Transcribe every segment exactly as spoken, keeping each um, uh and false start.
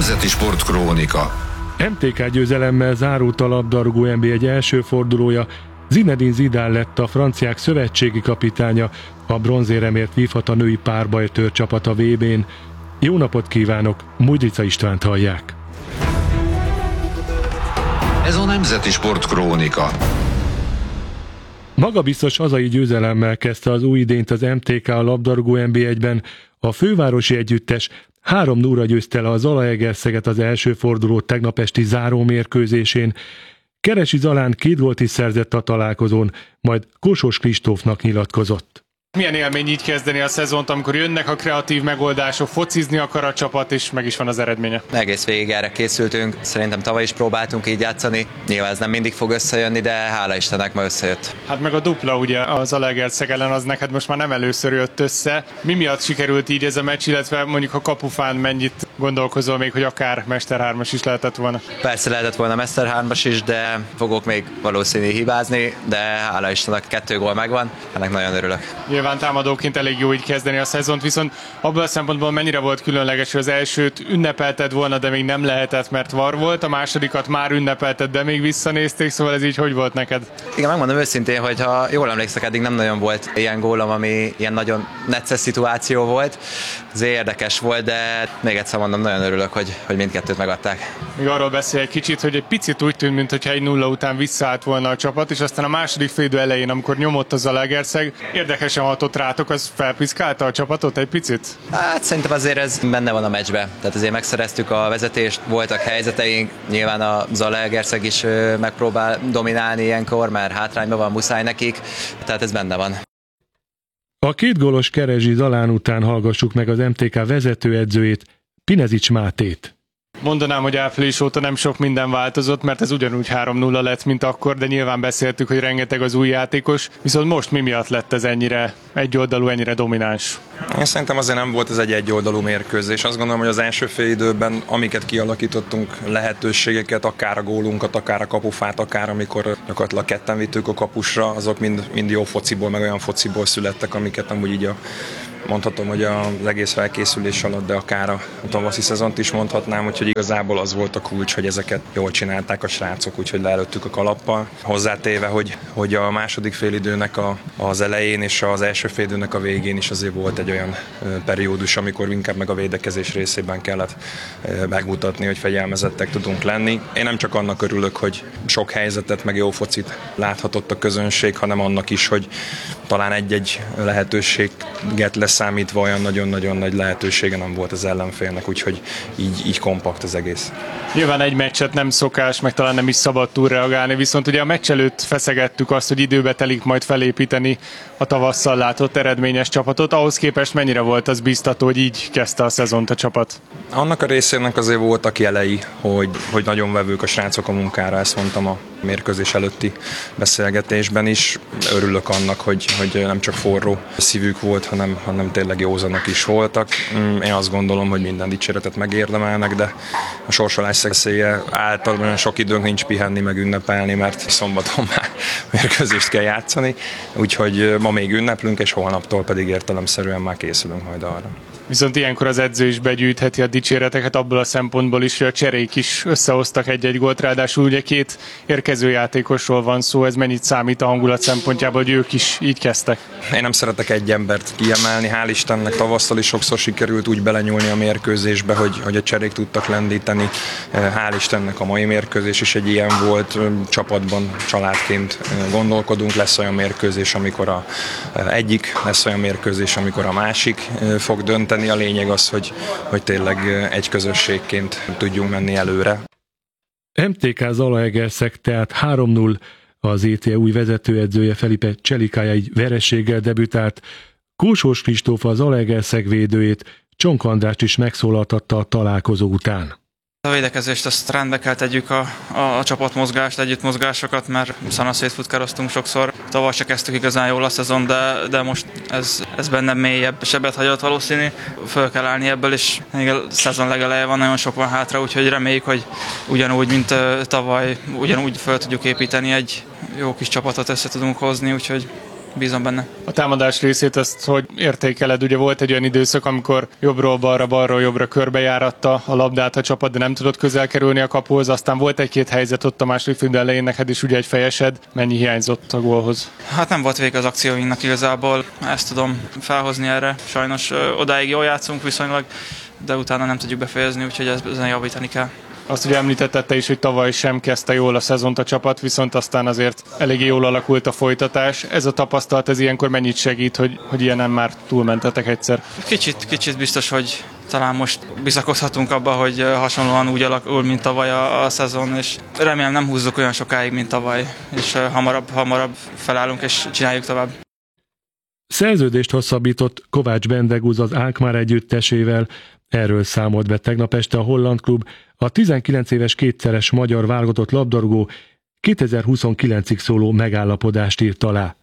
Nemzeti Sportkrónika. em té ká győzelemmel zárult a labdarúgó en bé egy első fordulója. Zinedine Zidane lett a franciák szövetségi kapitánya, a bronzéremért vívhat a női párbajtőr csapat a vé bén. Jó napot kívánok, Mudrica Istvánt hallják. Ez a Nemzeti Sportkrónika. Magabiztos hazai győzelemmel kezdte az új idényt az em té ká a labdarúgó en bé egyben. A fővárosi együttes három nullra győzte le a Zalaegerszeget az első forduló tegnap esti zárómérkőzésén. Keresi Zalán két gólt is szerzett a találkozón, majd Kossuth Kristófnak nyilatkozott. Milyen élmény így kezdeni a szezont, amikor jönnek a kreatív megoldások, focizni akar a csapat, és meg is van az eredménye? Egész végig erre készültünk, szerintem tavaly is próbáltunk így játszani. Nyilván ez nem mindig fog összejönni, de hála Istennek ma összejött. Hát meg a dupla ugye az Zalaegerszeg ellen, az neked most már nem először jött össze. Mi miatt sikerült így ez a meccs, illetve mondjuk a kapufán mennyit gondolkozol még, hogy akár Mester hármas is lehetett volna? Persze lehetett volna Mester hármas is, de fogok még valószínű hibázni, de hála Istennek kettő gól megvan, ennek nagyon örülök. Nyilván támadóként elég jó így kezdeni a szezont, viszont abban a szempontból mennyire volt különleges, hogy az elsőt ünnepelted volna, de még nem lehetett, mert var volt, a másodikat már ünnepelted, de még visszanézték, szóval ez így hogy volt neked? Igen, megmondom őszintén, hogy ha jól emlékszek, eddig nem nagyon volt ilyen gólom, ami ilyen nagyon necces szituáció volt. Ez érdekes volt, de még egyszer mondom, nagyon örülök, hogy, hogy mindkettőt megadták. Még arról beszél egy kicsit, hogy egy picit úgy tűnt, mintha egy nulla után visszaállt volna a csapat, és aztán a második félidő elején, amikor nyomott az Zalaegerszeg, érdekesen hatott rátok, az felpiszkálta a csapatot egy picit? Hát szerintem azért ez benne van a meccsbe. Tehát azért megszereztük a vezetést, voltak helyzeteink, nyilván a Zalaegerszeg is megpróbál dominálni ilyenkor, mert hátrányban van, muszáj nekik, tehát ez benne van. A két gólos Keresi Zalán után hallgassuk meg az em té ká vezetőedzőjét, Pinezics Mátét. Mondanám, hogy április óta nem sok minden változott, mert ez ugyanúgy három nulla lett, mint akkor, de nyilván beszéltük, hogy rengeteg az új játékos, viszont most mi miatt lett ez ennyire egyoldalú, ennyire domináns? Én szerintem azért nem volt ez egy egyoldalú mérkőzés. Azt gondolom, hogy az első fél időben, amiket kialakítottunk, lehetőségeket, akár a gólunkat, akár a kapufát, akár amikor gyakorlatilag ketten vittük a kapusra, azok mind, mind jó fociból, meg olyan fociból születtek, amiket amúgy így a mondhatom, hogy az egész felkészülés alatt, de akár a tavaszi szezont is mondhatnám, úgyhogy igazából az volt a kulcs, hogy ezeket jól csinálták a srácok, úgyhogy leelőttük a kalappal. Hozzátéve, hogy, hogy a második félidőnek a, az elején és az első félidőnek a végén is azért volt egy olyan periódus, amikor inkább meg a védekezés részében kellett megmutatni, hogy fegyelmezettek tudunk lenni. Én nem csak annak örülök, hogy sok helyzetet, meg jó focit láthatott a közönség, hanem annak is, hogy talán egy-egy lehetőséget leszámítva olyan nagyon-nagyon nagy lehetősége nem volt az ellenfélnek, úgyhogy így, így kompakt az egész. Nyilván egy meccset nem szokás, meg talán nem is szabad túlreagálni, viszont ugye a meccs előtt feszegettük azt, hogy időbe telik majd felépíteni a tavasszal látott eredményes csapatot. Ahhoz képest mennyire volt az biztató, hogy így kezdte a szezont a csapat? Annak a részének azért voltak jelei, hogy, hogy nagyon vevők a srácok a munkára, ezt mondtam a mérkőzés előtti beszélgetésben is. Örülök annak, hogy, hogy nem csak forró szívük volt, hanem, hanem tényleg józanak is voltak. Én azt gondolom, hogy minden dicséretet megérdemelnek, de a sorsolás szeszélye általában olyan sok időnk nincs pihenni, meg ünnepelni, mert szombaton már mérkőzést kell játszani. Úgyhogy ma még ünneplünk, és holnaptól pedig értelemszerűen már készülünk majd arra. Viszont ilyenkor az edző is begyűjtheti a dicséreteket abból a szempontból is, hogy a cserék is összehoztak egy-egy gólt, ráadásul ugye két érkező játékosról van szó, ez mennyit számít a hangulat szempontjából, hogy ők is így kezdtek? Én nem szeretek egy embert kiemelni, hál' Istennek tavasszal is sokszor sikerült úgy belenyúlni a mérkőzésbe, hogy, hogy a cserék tudtak lendíteni. Hál' Istennek a mai mérkőzés is egy ilyen volt, csapatban, családként gondolkodunk, lesz olyan mérkőzés, amikor a egyik, lesz olyan mérkőzés, amikor a másik fog dönteni. A lényeg az, hogy, hogy tényleg egy közösségként tudjunk menni előre. em té ká Zalaegerszeg tehát három null, az é té é új vezetőedzője Felipe Cselikája egy vereséggel debütált. Kossuth Kristóf az Zalaegerszeg védőjét, Csonk Andrást is megszólaltatta a találkozó után. A védekezést azt rendbe kell tegyük a, a, a csapatmozgást, együttmozgásokat, mert szana szétfutkároztunk sokszor. Tavaly se kezdtük igazán jól a szezon, de, de most ez, ez bennem mélyebb sebet hagyott valószínű. Föl kell állni ebből, és még a szezon legeleje van, nagyon sok van hátra, úgyhogy reméljük, hogy ugyanúgy, mint uh, tavaly, ugyanúgy föl tudjuk építeni, egy jó kis csapatot össze tudunk hozni, úgyhogy bízom benne. A támadás részét azt hogy értékeled? Ugye volt egy olyan időszak, amikor jobbról balra, balról jobbra körbejáratta a labdát a csapat, de nem tudott közel kerülni a kapuhoz, aztán volt egy-két helyzet ott a második fél elején, neked is ugye egy fejesed. Mennyi hiányzott a gólhoz? Hát nem volt vége az akcióinknak igazából, ezt tudom felhozni erre. Sajnos ö, odáig jól játszunk viszonylag, de utána nem tudjuk befejezni, úgyhogy ezen javítani kell. Azt ugye említetted te is, hogy tavaly sem kezdte jól a szezont a csapat, viszont aztán azért eléggé jól alakult a folytatás. Ez a tapasztalat, ez ilyenkor mennyit segít, hogy, hogy ilyenen már túlmentetek egyszer? Kicsit, kicsit biztos, hogy talán most bizakodhatunk abba, hogy hasonlóan úgy alakul, mint tavaly a, a szezon, és remélem nem húzzuk olyan sokáig, mint tavaly, és hamarabb, hamarabb felállunk és csináljuk tovább. Szerződést hosszabbított Kovács Bendegúz az Alkmaar együttesével. Erről számolt be tegnap este a holland klub. A tizenkilenc éves kétszeres magyar válogatott labdarúgó kétezer-huszonkilencig szóló megállapodást írt alá.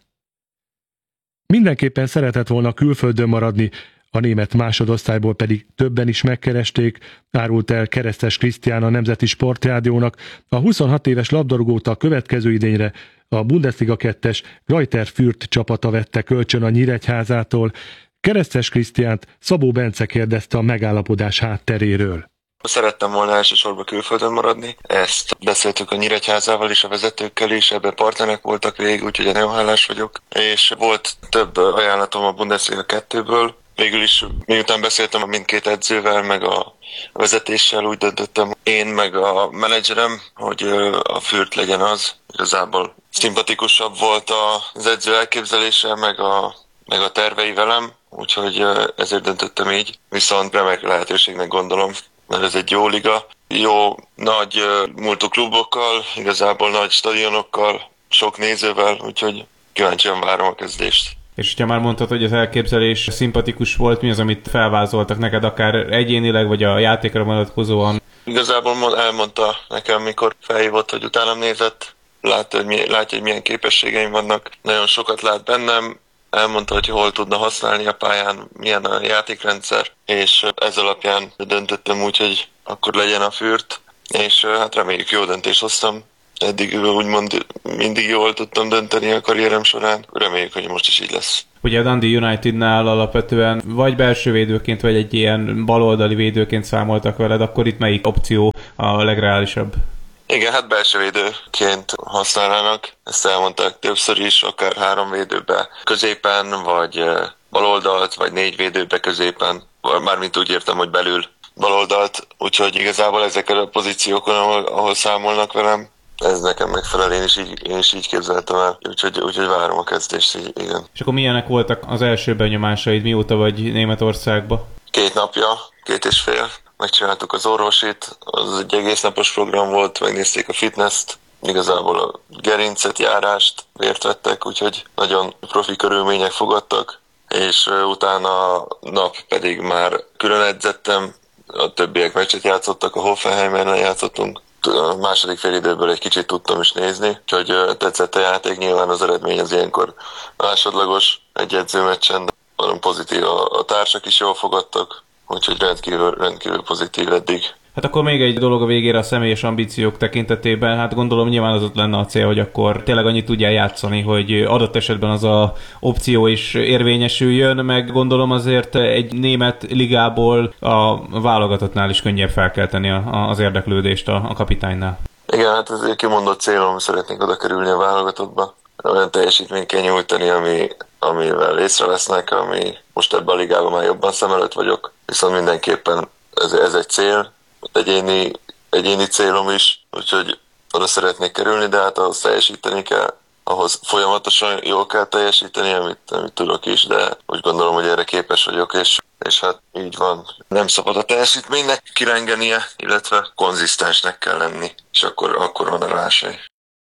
Mindenképpen szeretett volna külföldön maradni, a német másodosztályból pedig többen is megkeresték, árult el Keresztes Krisztián a Nemzeti Sportrádiónak. A huszonhat éves labdarúgót a következő idényre a Bundesliga kettes Greuther Fürth csapata vette kölcsön a Nyíregyházától. Keresztes Krisztiánt Szabó Bence kérdezte a megállapodás hátteréről. Szerettem volna elsősorban külföldön maradni, ezt beszéltük a Nyíregyházával is, a vezetőkkel is, ebben partnerek voltak végig, úgyhogy nagyon hálás vagyok, és volt több ajánlatom a Bundesliga kettőből. Végül is, miután beszéltem mindkét edzővel, meg a vezetéssel, úgy döntöttem, én meg a menedzserem, hogy a Fürth legyen az. Igazából szimpatikusabb volt az edző elképzelése, meg a, meg a tervei velem, úgyhogy ezért döntöttem így. Viszont remek lehetőségnek gondolom, mert ez egy jó liga, jó nagy múltú klubokkal, igazából nagy stadionokkal, sok nézővel, úgyhogy kíváncsian várom a kezdést. És ha már mondtad, hogy az elképzelés szimpatikus volt, mi az, amit felvázoltak neked, akár egyénileg, vagy a játékra vonatkozóan? Igazából elmondta nekem, mikor felhívott, hogy utánam nézett, látja, hogy, milyen, látja, hogy milyen képességeim vannak, nagyon sokat lát bennem, elmondta, hogy hol tudna használni a pályán, milyen a játékrendszer, és ez alapján döntöttem úgy, hogy akkor legyen a Fürth, és hát reméljük jó döntést hoztam. Eddig úgymond mindig jól tudtam dönteni a karrierem során, reméljük, hogy most is így lesz. Ugye a Dundee Unitednál alapvetően vagy belső védőként, vagy egy ilyen baloldali védőként számoltak veled, akkor itt melyik opció a legreálisabb? Igen, hát belső védőként használnának, ezt elmondták többször is, akár három védőbe középen, vagy baloldalt, vagy négy védőbe középen, mármint úgy értem, hogy belül baloldalt, úgyhogy igazából ezeken a pozíciókon, ahol, ahol számolnak velem, ez nekem megfelel, én is így, én is így képzeltem el, úgyhogy, úgyhogy várom a kezdést, igen. És akkor milyenek voltak az első benyomásaid, mióta vagy Németországba? Két napja, két és fél. Megcsináltuk az orvosit, az egy egész napos program volt, megnézték a fitness-t, igazából a gerincet, járást, vért vettek, úgyhogy nagyon profi körülmények fogadtak, és utána a nap pedig már külön edzettem, a többiek meccset játszottak, a Hoffenheimeren játszottunk, a második fél időből egy kicsit tudtam is nézni, úgyhogy tetszett a játék, nyilván az eredmény az ilyenkor másodlagos egy edzőmeccsen, de nagyon pozitív, a társak is jól fogadtak, úgyhogy rendkívül, rendkívül pozitív eddig. Hát akkor még egy dolog a végére a személyes ambíciók tekintetében, hát gondolom nyilván az ott lenne a cél, hogy akkor tényleg annyit tudjál játszani, hogy adott esetben az a opció is érvényesüljön, meg gondolom azért egy német ligából a válogatottnál is könnyebb felkelteni az érdeklődést a, a kapitánynál. Igen, hát ez egy kimondott célom, szeretnék oda kerülni a válogatottba. Olyan teljesítményt kell nyújtani, ami, amivel észrevesznek, ami most ebben a ligában már jobban szem előtt vagyok, viszont mindenképpen ez, ez egy cél, egyéni, egyéni célom is, úgyhogy oda szeretnék kerülni, de hát ahhoz teljesíteni kell, ahhoz folyamatosan jól kell teljesíteni, amit, amit tudok is, de úgy gondolom, hogy erre képes vagyok, és, és hát így van. Nem szabad a teljesítménynek kirengenie, illetve konzisztensnek kell lenni, és akkor, akkor van a rásely.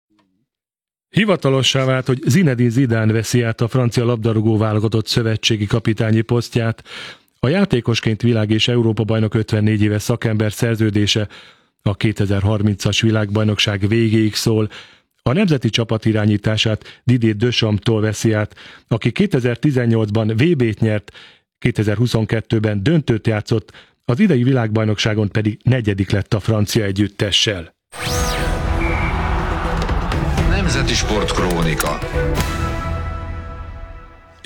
Hivatalossá vált, hogy Zinedine Zidane veszi át a francia labdarúgó válogatott szövetségi kapitányi posztját. A játékosként világ- és Európa-bajnok ötvennégy éves szakember szerződése a kétezer-harmincas világbajnokság végéig szól. A nemzeti csapat irányítását Didier Deschamps-tól veszi át, aki kétezer-tizennyolcban vé bét nyert, kétezer-huszonkettőben döntőt játszott, az idei világbajnokságon pedig negyedik lett a francia együttessel. Nemzeti Sportkrónika.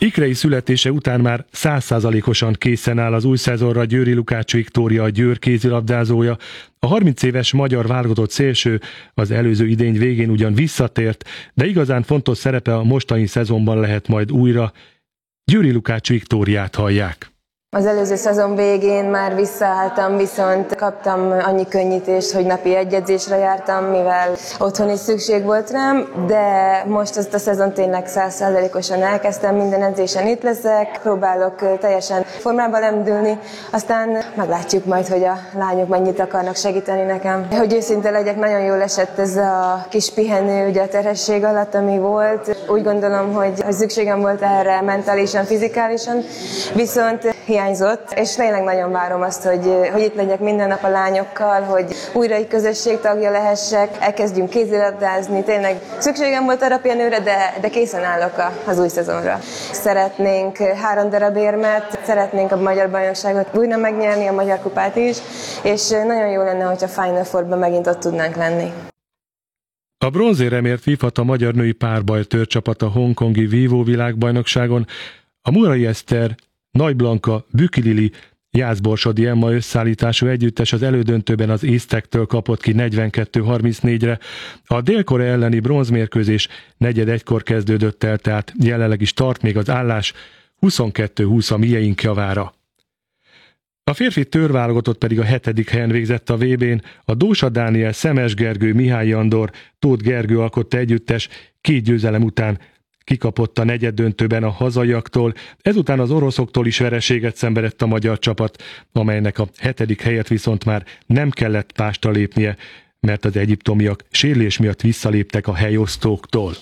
Ikrei születése után már száz százalékosan készen áll az új szezonra Győri Lukács Viktória, a Győr kézilabdázója. A harminc éves magyar válogatott szélső az előző idény végén ugyan visszatért, de igazán fontos szerepe a mostani szezonban lehet majd újra. Győri Lukács Viktóriát hallják. Az előző szezon végén már visszaálltam, viszont kaptam annyi könnyítést, hogy napi egy edzésre jártam, mivel otthon is szükség volt rám, de most ezt a szezon tényleg száz százalékosan elkezdtem, minden edzésen itt leszek, próbálok teljesen formába lendülni, aztán meglátjuk majd, hogy a lányok mennyit akarnak segíteni nekem. Hogy őszinte legyek, nagyon jól esett ez a kis pihenő ugye a terhesség alatt, ami volt. Úgy gondolom, hogy, hogy szükségem volt erre mentálisan, fizikálisan, viszont hiányzott, és tényleg nagyon várom azt, hogy, hogy itt legyek minden nap a lányokkal, hogy újra egy közösség tagja lehessek, elkezdjünk kézilabdázni, tényleg szükségem volt arra pihenőre, de, de készen állok az új szezonra. Szeretnénk három darab érmet, szeretnénk a magyar bajnokságot újra megnyerni, a magyar kupát is, és nagyon jó lenne, hogyha Final Fourban megint ott tudnánk lenni. A bronzéremért vívhat a magyar női párbajtőr csapat a hongkongi vívó világbajnokságon. A Murai Eszter, Nagy Blanka, Büki Lili, Jászborsodi Emma összeállítású együttes az elődöntőben az észtektől kapott ki negyvenkettő harmincnégyre. A Dél-Korea elleni bronzmérkőzés negyed egykor kezdődött el, tehát jelenleg is tart még az állás huszonkettő húsz a mieink javára. A férfi tőrválogatott pedig a hetedik helyen végzett a vé bén. A Dósa Dániel, Szemes Gergő, Mihály Andor, Tóth Gergő alkotta együttes két győzelem után kikapott a negyeddöntőben a hazaiaktól, ezután az oroszoktól is vereséget szenvedett a magyar csapat, amelynek a hetedik helyet viszont már nem kellett pástra lépnie, mert az egyiptomiak sérülés miatt visszaléptek a helyosztóktól.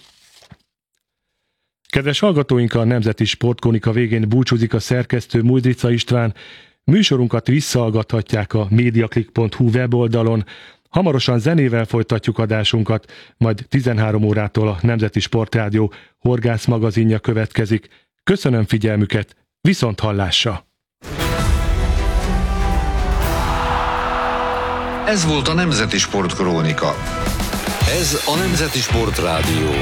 Kedves hallgatóink, a Nemzeti Sportkrónika végén búcsúzik a szerkesztő Mujdrica István. Műsorunkat visszahallgathatják a mediaclick pont hu weboldalon. Hamarosan zenével folytatjuk adásunkat, majd tizenhárom órától a Nemzeti Sportrádió horgász magazinja következik. Köszönöm figyelmüket, viszont hallásra! Ez volt a Nemzeti Sportkrónika. Ez a Nemzeti Sportrádió.